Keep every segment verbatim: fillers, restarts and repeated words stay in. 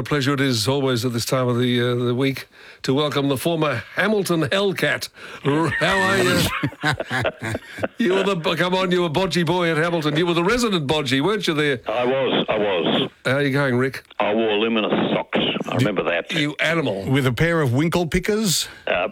a pleasure it is always at this time of the uh, the week to welcome the former Hamilton Hellcat. How are you? You were the come on, you were bodgy boy at Hamilton. You were the resident bodgy, weren't you there? I was, I was. How are you going, Rick? I wore luminous socks. I remember that. You animal. With a pair of winkle pickers? Uh,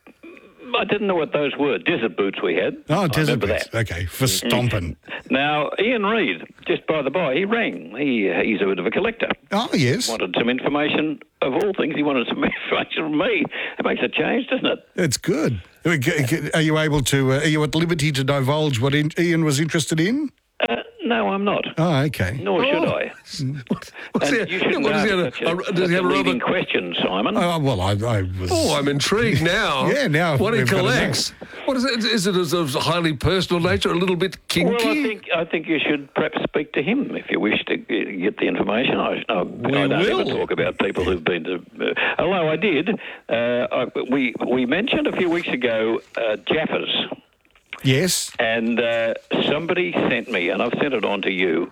I didn't know what those were. Desert boots we had. Oh, I desert remember boots. that. Okay, for stomping. Now, Ian Reid, just by the by, he rang. He He's a bit of a collector. Oh, yes. Wanted some information, of all things, he wanted some information from me. It makes a change, doesn't it? It's good. Are you able to, uh, are you at liberty to divulge what Ian was interested in? Uh, no, I'm not. Oh, okay. Nor should Oh. I. What, what's And he, you should what know does he have? such a, A, does such he have a a leading rubber? question, Simon. Oh, well, I, I was... Oh, I'm intrigued now. Yeah, now What he we've got to know. collects. What is it? Is it of a highly personal nature, a little bit kinky? Well, I think I think you should perhaps speak to him if you wish to g- get the information. I, I, We I don't will. ever talk about people who've been to. Uh, although I did, uh, I, we we mentioned a few weeks ago uh, Jaffas, Yes. and uh, somebody sent me, and I've sent it on to you,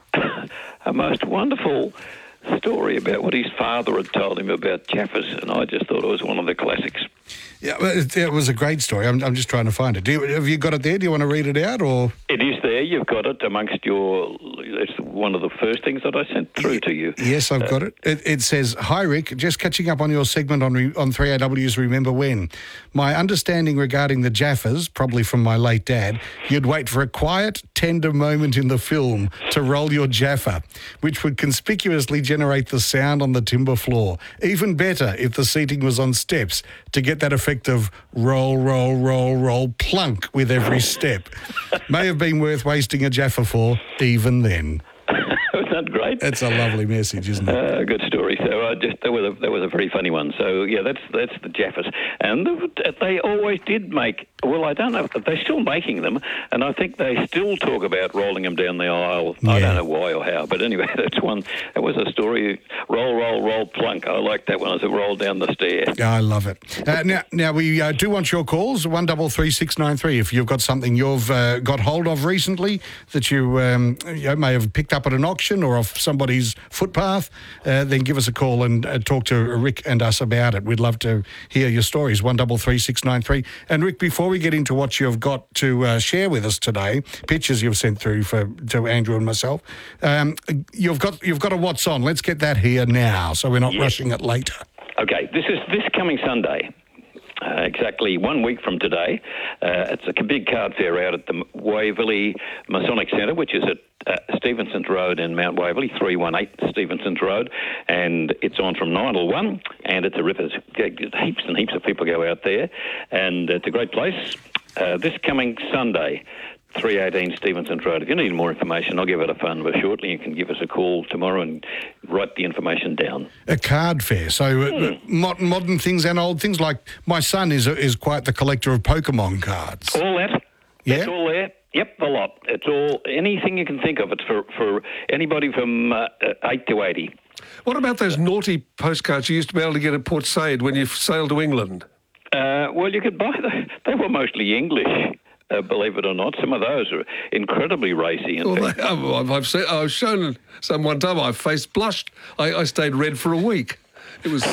a most wonderful story about what his father had told him about Jaffas, and I just thought it was one of the classics. Yeah, well, it, it was a great story. I'm, I'm just trying to find it. Do you, have you got it there? Do you want to read it out, or...? It is there. You've got it amongst your... It's one of the first things that I sent through to you. Yes, I've Uh, got it. it. It says, "Hi, Rick. Just catching up on your segment on re- on three A W's Remember When. My understanding regarding the Jaffas, probably from my late dad, you'd wait for a quiet, tender moment in the film to roll your Jaffa, which would conspicuously generate the sound on the timber floor. Even better if the seating was on steps to get that effect of roll, roll, roll, roll, plunk with every step. May have been worth wasting a Jaffa for, even then." Isn't that great? It's a lovely message, isn't it? Uh, good story. So uh, just that was a that was a very funny one. So yeah, that's that's the Jaffas, and the, they always did make. Well, I don't know. They're still making them, and I think they still talk about rolling them down the aisle. I Yeah. don't know why or how, but anyway, that's one. That was a story. Roll, roll, roll, plunk. I like that one as it rolled down the stair. I love it. Uh, now, now we uh, do want your calls. One double three six nine three. If you've got something you've uh, got hold of recently that you, um, you know, may have picked up at an auction or off somebody's footpath, uh, then give us a call and uh, talk to Rick and us about it. We'd love to hear your stories. One double three six nine three. And Rick, before we get into what you've got to uh, share with us today, pictures you've sent through for to Andrew and myself, um, you've got you've got a what's on. Let's get that here now, so we're not Yes. rushing it later. Okay, this is this coming Sunday. Uh, exactly one week from today. Uh, it's a big card fair out at the Waverley Masonic Centre, which is at uh, Stevenson Road in Mount Waverley, three one eight Stevenson Road, and it's on from nine till one, and it's a ripper. Heaps and heaps of people go out there, and it's a great place. Uh, this coming Sunday, three eighteen Stevenson Road. If you need more information, I'll give it a phone number shortly. You can give us a call tomorrow and write the information down. A card fair. So uh, Hmm. modern, modern things and old things. Like my son is is quite the collector of Pokemon cards. All that. Yeah? It's all there. Yep, the lot. It's all, anything you can think of. It's for, for anybody from uh, eight to eighty. What about those naughty postcards you used to be able to get at Port Said when you sailed to England? Uh, well, you could buy them. They were mostly English. Uh, believe it or not, some of those are incredibly racy. In Well, fact. they, I've, I've, seen, I've shown some one time. My face blushed. I, I stayed red for a week. It was.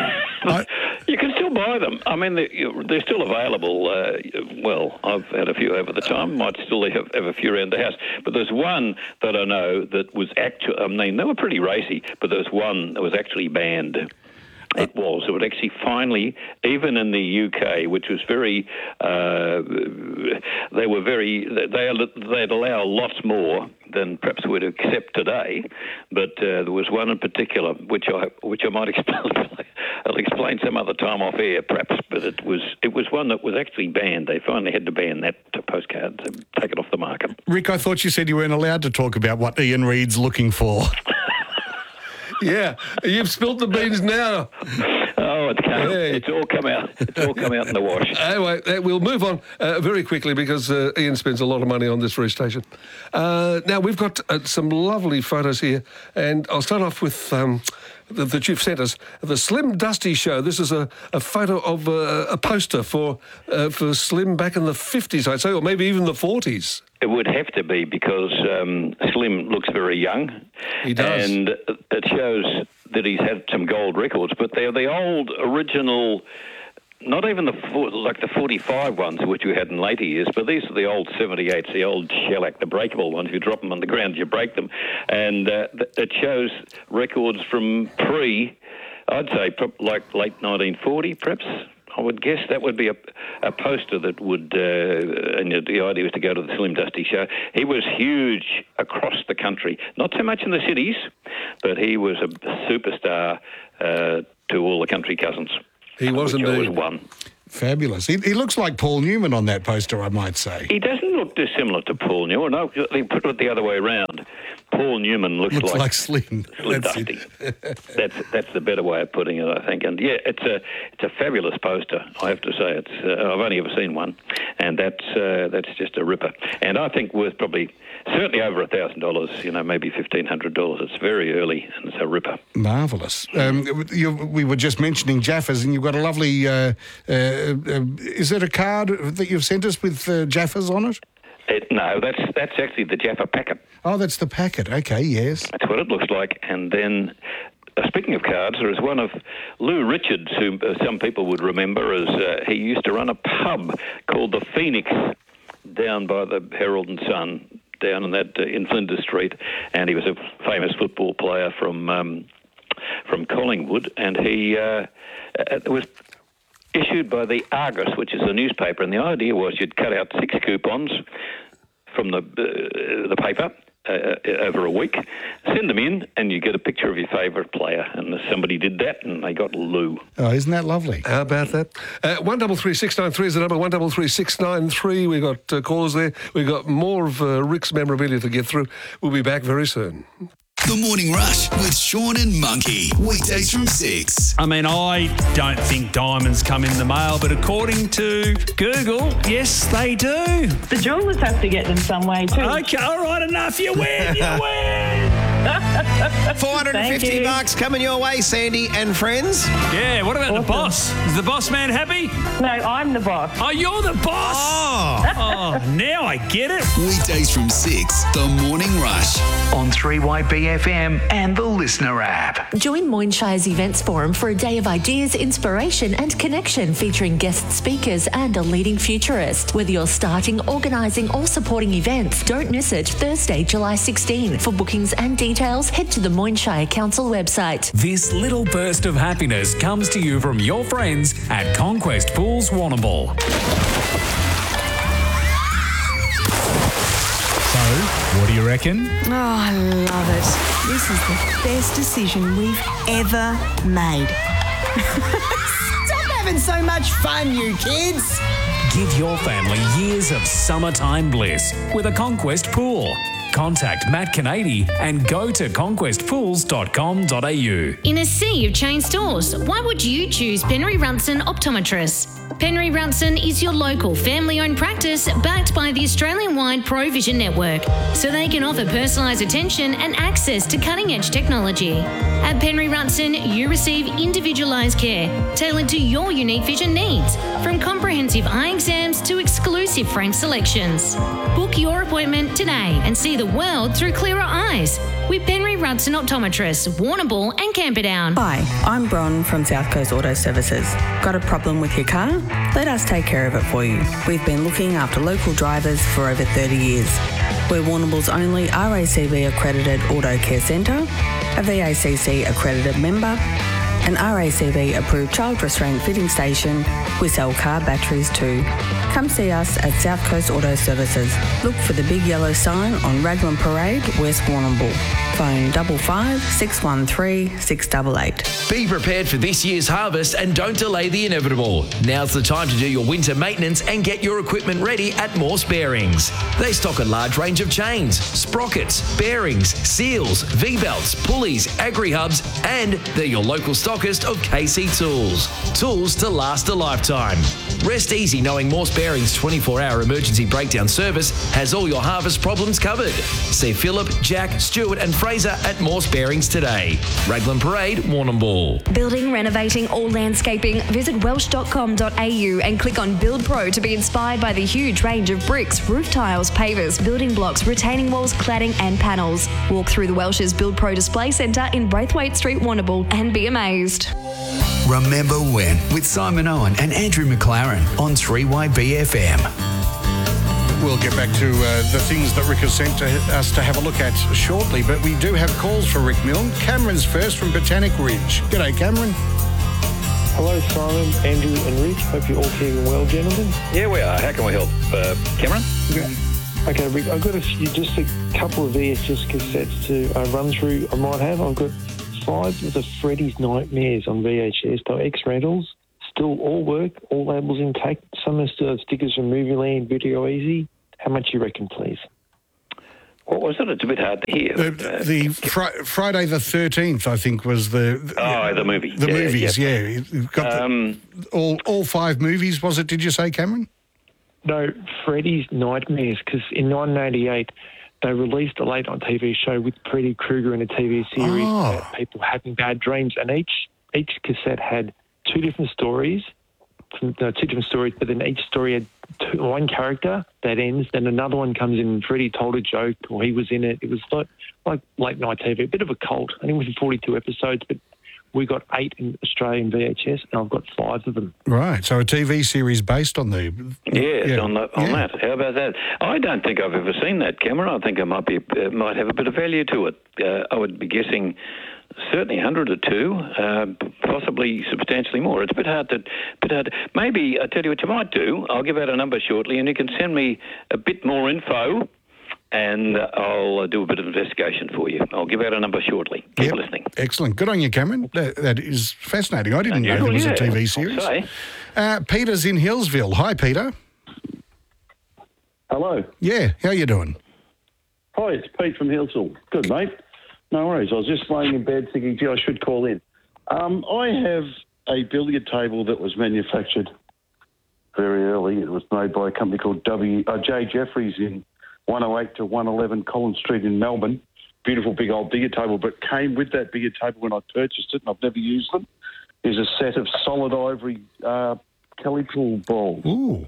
I, You can still buy them. I mean, they're, they're still available. Uh, well, I've had a few over the time. Might still have, have a few around the house. But there's one that I know that was actually, I mean, they were pretty racy, but there's one that was actually banned. It was. It would actually finally, even in the U K, which was very, uh, they were very, they, they'd allow lots more than perhaps we'd accept today. But uh, there was one in particular, which I which I might explain. I'll explain some other time off air, perhaps. But it was it was one that was actually banned. They finally had to ban that postcard and take it off the market. Rick, I thought you said you weren't allowed to talk about what Ian Reid's looking for. yeah, you've spilt the beans now. Oh, it's come, Yeah. it's all come out. It's all come out in the wash. Anyway, uh, we'll move on uh, very quickly because uh, Ian spends a lot of money on this very station. Uh, now, we've got uh, some lovely photos here, and I'll start off with um, that, that you've sent us. The Slim Dusty Show. This is a, a photo of uh, a poster for uh, for Slim back in the fifties, I'd say, or maybe even the forties. It would have to be because um, Slim looks very young. He does. And it shows that he's had some gold records, but they're the old original, not even the like the forty-five ones which we had in later years, but these are the old seventy-eights, the old shellac, the breakable ones. You drop them on the ground, you break them. And uh, it shows records from pre, I'd say like late nineteen forty perhaps. I would guess that would be a, a poster that would, uh, and the idea was to go to the Slim Dusty Show. He was huge across the country, not so much in the cities, but he was a superstar uh, to all the country cousins. He was indeed. Always won. Fabulous. He, he looks like Paul Newman on that poster, I might say. He doesn't look dissimilar to Paul Newman. No, they put it the other way around. Paul Newman looks, looks like, like Slim. Slim That's Dusty. that's that's the better way of putting it, I think. And yeah, it's a it's a fabulous poster. I have to say, it's uh, I've only ever seen one, and that's uh, that's just a ripper. And I think worth probably certainly over a thousand dollars. You know, maybe fifteen hundred dollars. It's very early, and it's a ripper. Marvellous. Um, you, we were just mentioning Jaffas, and you've got a lovely. Uh, uh, uh, is it a card that you've sent us with uh, Jaffas on it? It, no, that's that's actually the Jaffa packet. Oh, that's the packet. Okay, yes. That's what it looks like. And then, uh, speaking of cards, there is one of Lou Richards, who uh, some people would remember as uh, he used to run a pub called the Phoenix down by the Herald and Sun, down in that uh, in Flinders Street, and he was a famous football player from um, from Collingwood, and he uh, it was issued by the Argus, which is a newspaper, and the idea was you'd cut out six coupons from the uh, the paper uh, over a week, send them in, and you get a picture of your favourite player. And somebody did that, and they got Lou. Oh, isn't that lovely? How about that? Uh, one double three six nine three is the number. One double three six nine three. We got uh, callers there. We got more of uh, Rick's memorabilia to get through. We'll be back very soon. The Morning Rush with Sean and Monkey. Weekdays from six. I mean, I don't think diamonds come in the mail, but according to Google, yes, they do. The jewellers have to get them some way too. Okay, all right, enough. You win, you win. four hundred fifty Thank you. bucks coming your way, Sandy and friends. Yeah, what about Awesome. the boss? Is the boss man happy? No, I'm the boss. Oh, you're the boss? Oh, Oh, now I get it. Weekdays from six. The Morning Rush. On three Y B F M and the Listener app. Join Moynshire's Events Forum for a day of ideas, inspiration and connection featuring guest speakers and a leading futurist. Whether you're starting, organising or supporting events, don't miss it Thursday, July sixteenth. For bookings and details, head to the Moynshire Council website. This little burst of happiness comes to you from your friends at Conquest Pools Warrnambool. So, what do you reckon? Oh, I love it. This is the best decision we've ever made. stop having so much fun, you kids. Give your family years of summertime bliss with a Conquest Pool. Contact Matt Canady and go to conquest pools dot com dot a u. In a sea of chain stores, why would you choose Penry Runson Optometrists? Penry Runson is your local family-owned practice backed by the Australian-wide ProVision network, so they can offer personalised attention and access to cutting-edge technology. At Penry Runson, you receive individualised care tailored to your unique vision needs, from comprehensive eye exams to exclusive frame selections. Book your appointment today and see the world through clearer eyes with Penry Runson Optometrists, Warrnambool and Camperdown. Hi, I'm Bron from South Coast Auto Services. Got a problem with your car? Let us take care of it for you. We've been looking after local drivers for over thirty years. We're Warrnambool's only R A C V accredited auto care centre, a V A C C accredited member, an R A C V approved child restraint fitting station. We sell car batteries too. Come see us at South Coast Auto Services. Look for the big yellow sign on Raglan Parade, West Warrnambool. Phone double five six one three six eight eight. Be prepared for this year's harvest and don't delay the inevitable. Now's the time to do your winter maintenance and get your equipment ready at Morse Bearings. They stock a large range of chains, sprockets, bearings, seals, V-belts, pulleys, agri-hubs, and they're your local stockist of K C Tools. Tools to last a lifetime. Rest easy knowing Morse Bearings twenty-four hour emergency breakdown service has all your harvest problems covered. See Philip, Jack, Stuart and Fraser at Morse Bearings today. Raglan Parade, Warrnambool. Building, renovating or landscaping? Visit welsh dot com dot a u and click on Build Pro to be inspired by the huge range of bricks, roof tiles, pavers, building blocks, retaining walls, cladding and panels. Walk through the Welsh's Build Pro Display Centre in Braithwaite Street, Warrnambool and be amazed. Remember When with Simon Owen and Andrew McLaren on three Y B F M. We'll get back to uh, the things that Rick has sent to us to have a look at shortly, but we do have calls for Rick Milne. Cameron's first from Botanic Ridge. G'day, Cameron. Hello, Simon, Andrew and Rick. Hope you're all keeping well, gentlemen. Yeah, we are. How can we help? Uh, Cameron? Okay. Okay, Rick, I've got a few, just a couple of V H S cassettes to uh, run through I might have. I've got five of the Freddy's Nightmares on V H S by X Rentals. Still all work, all labels intact. Some are still stickers from Movieland, Video Easy. How much you reckon, please? What was it? It's a bit hard to hear. The, the fri- Friday the thirteenth, I think, was the... the oh, the movie. The yeah, movies, yeah. yeah. You've got um, the, all, all five movies, was it, did you say, Cameron? No, Freddy's Nightmares, because in nineteen eighty-eight, they released a late-night T V show with Freddy Krueger in a T V series Oh. about people having bad dreams, and each each cassette had two different stories, from, no, two different stories, but then each story had two, one character that ends, then another one comes in and Freddy told a joke, or he was in it. It was like, like late-night T V, a bit of a cult. I think it was forty-two episodes, but we got eight in Australian V H S, and I've got five of them. Right, so a T V series based on the... Yes, yeah. on, the, on Yeah. that. How about that? I don't think I've ever seen that, Cameron. I think I might be uh, might have a bit of value to it. Uh, I would be guessing certainly a hundred or two, uh, possibly substantially more. It's a bit hard to, bit hard. To, maybe I tell you what you might do. I'll give out a number shortly, and you can send me a bit more info. And uh, I'll uh, do a bit of investigation for you. I'll give out a number shortly. Keep Yep. listening. Excellent. Good on you, Cameron. That, that is fascinating. I didn't know there was Unusual, a T V yeah, series. I'll say. Uh, Peter's in Hillsville. Hi, Peter. Hello. Yeah, how you doing? Hi, it's Pete from Hillsville. Good, mate. No worries. I was just laying in bed thinking, gee, I should call in. Um, I have a billiard table that was manufactured very early. It was made by a company called W. Uh, J. Jeffries in one oh eight to one eleven Collins Street in Melbourne. Beautiful big old billiard table, but came with that billiard table when I purchased it, and I've never used them, is a set of solid ivory uh, Kelly pool balls. Ooh.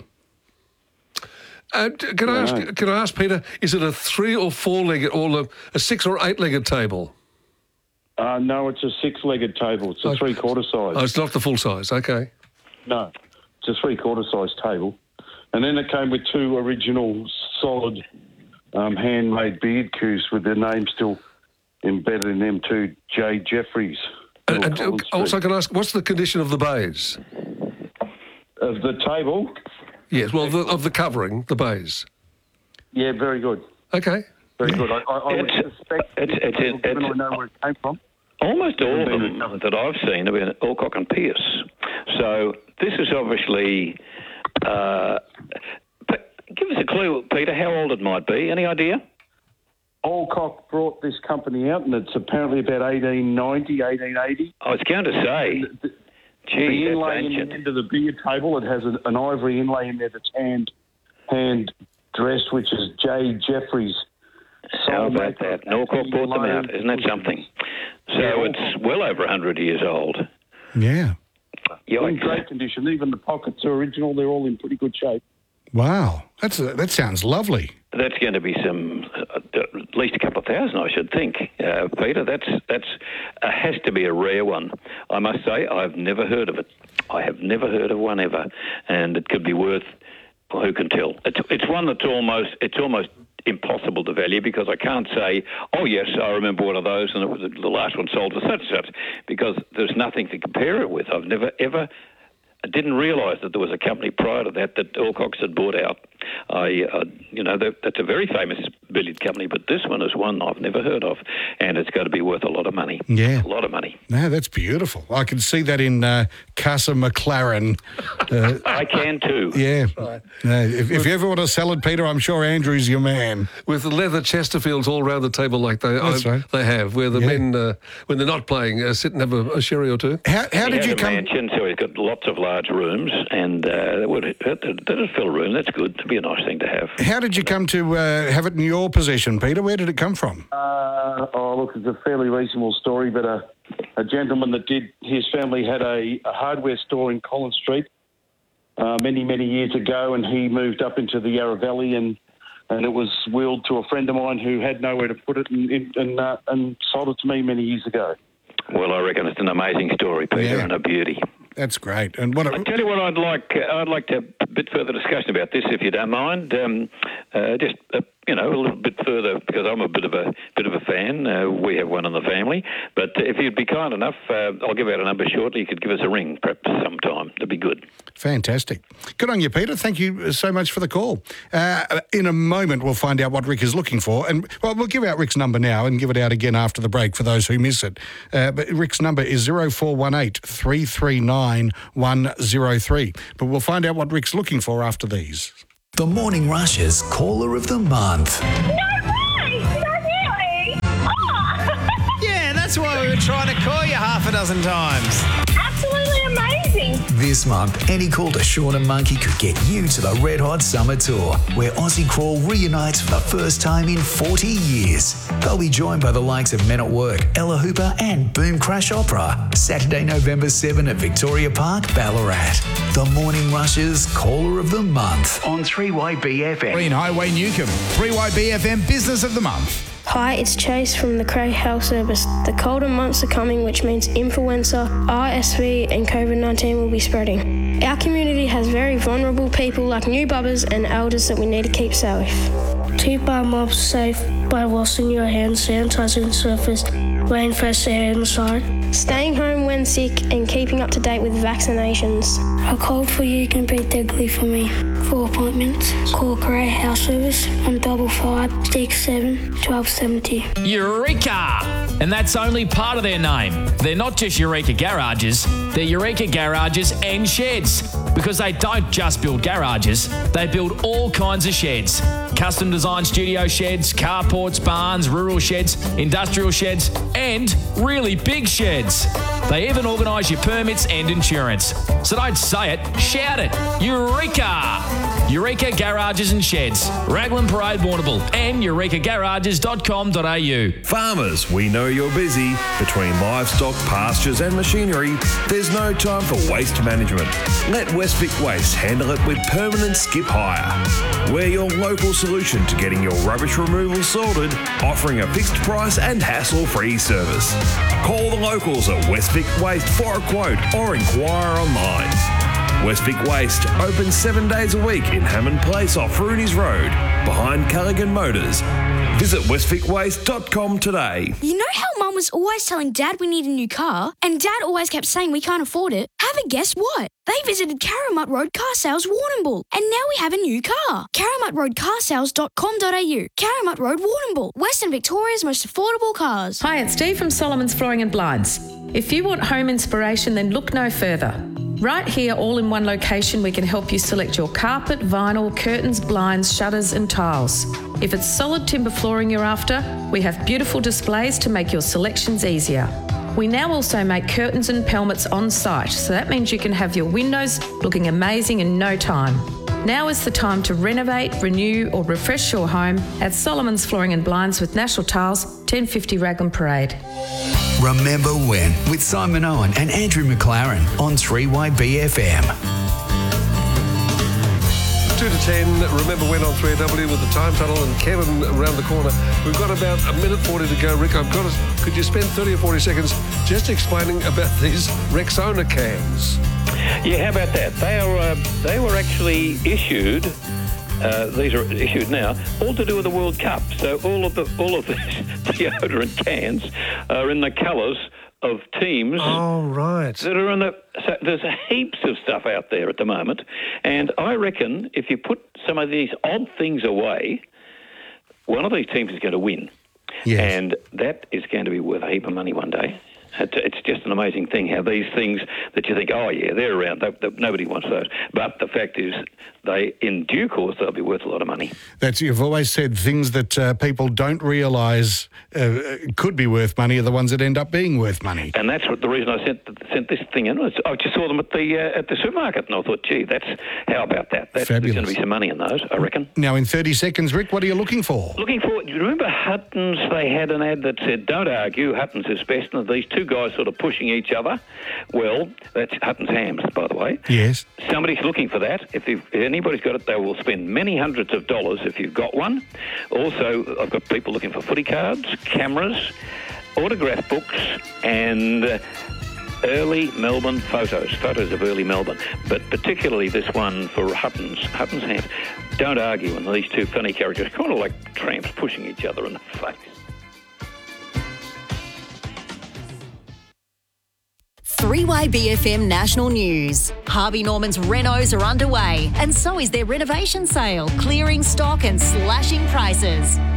Uh, d- can, I ask, can I ask, Peter, is it a three or four-legged, or a, a six or eight-legged table? Uh, no, it's a six-legged table. It's a Oh. three-quarter size. Oh, it's not the full size, okay. No, it's a three-quarter size table. And then it came with two original solid um, handmade beard cues with their name still embedded in them, too, J. Jeffries. And, and uh, also, can I ask, what's the condition of the bays? Of the table? Yes, well, the, of the covering, the bays. Yeah, very good. Okay. Very good. I, I, I would It's- suspect, it's- it's- given it's- I know where it came from. Almost all of them that I've seen have been Alcock and Pierce. So this is obviously... Uh, but give us a clue, Peter, how old it might be. Any idea? Alcock brought this company out, and it's apparently about eighteen ninety, eighteen eighty. I was going to say... The, Gee, the that's inlay in ancient. the end of the billiard table, it has an, an ivory inlay in there that's hand hand dressed, which is J. Jeffries. How about that? Norfolk brought them out. Isn't that something? So it's well over one hundred years old. Yeah. In Yikes. great condition. Even the pockets are original. They're all in pretty good shape. Wow. That's a, that sounds lovely. That's going to be some, uh, at least a couple of thousand, I should think, uh, Peter. That's that's uh, has to be a rare one. I must say, I've never heard of it. I have never heard of one ever, and it could be worth. Well, who can tell? It's it's one that's almost it's almost impossible to value, because I can't say, oh yes, I remember one of those, and it was the last one sold for such and such, because there's nothing to compare it with. I've never ever. I didn't realise that there was a company prior to that that Alcock's had bought out. I, uh, you know, that, that's a very famous billiard company, but this one is one I've never heard of, and it's going to be worth a lot of money. Yeah. A lot of money. No, that's beautiful. I can see that in uh, Casa McLaren. Uh, I can too. Yeah. Uh, if, if you ever want a salad, Peter, I'm sure Andrew's your man. With the leather Chesterfields all round the table like they That's I, right. they have, where the Yeah. men, uh, when they're not playing, uh, sit and have a, a sherry or two. How, how He did has you a come... mansion, so he's got lots of large rooms, and uh, that would that, that is fill a room. That's good. It'd be a nice thing to have. How did you come to uh, have it in your possession, Peter? Where did it come from? Uh, oh, look, it's a fairly reasonable story, but a, a gentleman that did, his family had a, a hardware store in Collins Street uh, many, many years ago, and he moved up into the Yarra Valley, and, and it was willed to a friend of mine who had nowhere to put it, and, and, uh, and sold it to me many years ago. Well, I reckon it's an amazing story, Peter, Yeah. and a beauty. That's great. And what? I tell you what, I'd like uh, I'd like to have a bit further discussion about this, if you don't mind. Um, uh, just uh, you know, a little bit further, because I'm a bit of a bit of a fan. Uh, we have one in the family, but if you'd be kind enough, uh, I'll give out a number shortly. You could give us a ring, perhaps sometime. That'd be good. Fantastic. Good on you, Peter. Thank you so much for the call. Uh, in a moment, we'll find out what Rick is looking for. And, well, we'll give out Rick's number now and give it out again after the break for those who miss it. Uh, but Rick's number is zero four one eight, three three nine, one zero three. But we'll find out what Rick's looking for after these. The Morning Rush's Caller of the Month. Yeah, that's why we were trying to call you half a dozen times. Absolutely amazing. This month, any call to Sean and Monkey could get you to the Red Hot Summer Tour, where Aussie Crawl reunites for the first time in forty years. They'll be joined by the likes of Men at Work, Ella Hooper and Boom Crash Opera, Saturday, November seventh at Victoria Park, Ballarat. The Morning Rush's Caller of the Month. On three Y B F M. Green Highway Newcomb, three Y B F M Business of the Month. Hi, it's Chase from the Cray Health Service. The colder months are coming, which means influenza, R S V and COVID nineteen will be spreading. Our community has very vulnerable people like new bubbers and elders that we need to keep safe. Keep our mobs safe by washing your hands, sanitizing the surface, wearing fresh air inside, staying home when sick and keeping up to date with vaccinations. A cold for you can be deadly for me. For appointments, call Cray Health Service on double five six seven twelve seventy. Eureka! And that's only part of their name. They're not just Eureka Garages, they're Eureka Garages and Sheds. Because they don't just build garages, they build all kinds of sheds. Custom designed studio sheds, carports, barns, rural sheds, industrial sheds, and really big sheds. They even organise your permits and insurance. So don't say it, shout it. Eureka! Eureka Garages and Sheds, Raglan Parade, Warrnambool, and eureka garages dot com dot a u. Farmers, we know you're busy. Between livestock, pastures and machinery, there's no time for waste management. Let Westvic Waste handle it with permanent skip hire. We're your local solution to getting your rubbish removal sorted, offering a fixed price and hassle-free service. Call the locals at Westvic Waste for a quote or inquire online. Westvic Waste, open seven days a week in Hammond Place off Rooney's Road, behind Callaghan Motors. Visit westvic waste dot com today. You know how Mum was always telling Dad we need a new car, and Dad always kept saying we can't afford it? Have a guess what? They visited Caramut Road Car Sales, Warrnambool, and now we have a new car. caramut road car sales dot com dot a u. Caramut Road, Warrnambool, Western Victoria's most affordable cars. Hi, it's Steve from Solomon's Flooring and Blinds. If you want home inspiration, then look no further. Right here, all in one location, we can help you select your carpet, vinyl, curtains, blinds, shutters and tiles. If it's solid timber flooring you're after, we have beautiful displays to make your selections easier. We now also make curtains and pelmets on site, so that means you can have your windows looking amazing in no time. Now is the time to renovate, renew or refresh your home at Solomon's Flooring and Blinds with National Tiles, ten fifty Raglan Parade. Remember When with Simon Owen and Andrew McLaren on three Y B F M. two to ten, Remember When on three W with the Time Tunnel and Kevin around the corner. We've got about a minute forty to go. Rick, I've got to, could you spend thirty or forty seconds just explaining about these Rexona cans? Yeah, how about that? They are uh, they were actually issued. Uh, these are issued now, all to do with the World Cup. So all of the all of the deodorant cans are in the colours of teams. Oh, right. That are in the. So there's heaps of stuff out there at the moment, and I reckon if you put some of these odd things away, one of these teams is going to win, yes. and that is going to be worth a heap of money one day. It's just an amazing thing how these things that you think, oh, yeah, they're around, they, they, nobody wants those. But the fact is, they, in due course, they'll be worth a lot of money. That's, you've always said things that uh, people don't realise uh, could be worth money are the ones that end up being worth money. And that's what the reason I sent sent this thing in. I just saw them at the uh, at the supermarket, and I thought, gee, that's how about that? That's, there's going to be some money in those, I reckon. Now, in thirty seconds, Rick, what are you looking for? Looking for, do you remember Huttons? They had an ad that said, don't argue, Huttons is best, and these two guys sort of pushing each other. Well, that's Hutton's Hams, by the way. Yes. Somebody's looking for that. If, if anybody's got it, they will spend many hundreds of dollars if you've got one. Also, I've got people looking for footy cards, cameras, autograph books, and uh, early Melbourne photos, photos of early Melbourne, but particularly this one for Hutton's, Hutton's Hams. Don't argue, and these two funny characters, kind of like tramps pushing each other in the face. three Y B F M National News. Harvey Norman's renos are underway, and so is their renovation sale, clearing stock and slashing prices.